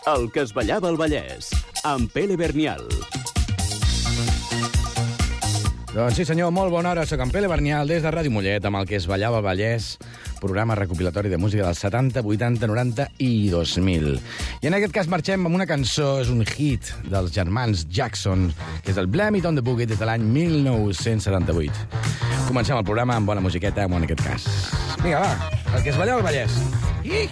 El que es ballava al Vallès, amb Pele Bernial. Doncs sí, senyor, molt bona hora. Soc en Pele Bernial des de Ràdio Mollet, amb el que es ballava al Vallès, programa recopilatori de música dels 70, 80, 90 i 2000. I en aquest cas marxem amb una cançó, és un hit dels germans Jackson, que és el Blame It on the Boogie des de l'any 1978. Comencem el programa amb bona musiqueta, en aquest cas. Vinga, va, el que es ballava al Vallès.